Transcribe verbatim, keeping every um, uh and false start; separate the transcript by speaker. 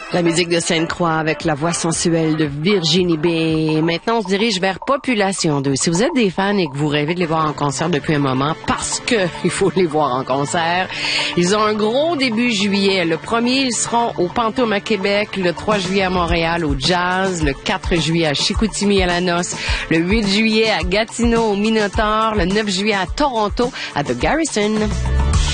Speaker 1: La musique de Sainte-Croix avec la voix sensuelle de Virginie B. Maintenant, on se dirige vers Population deux. Si vous êtes des fans et que vous rêvez de les voir en concert depuis un moment, parce que il faut les voir en concert, ils ont un gros début juillet. Le premier, ils seront au Pantoum à Québec, le trois juillet à Montréal au Jazz, le quatre juillet à Chicoutimi à la Noce, le huit juillet à Gatineau au Minotaur, le neuf juillet à Toronto à The Garrison.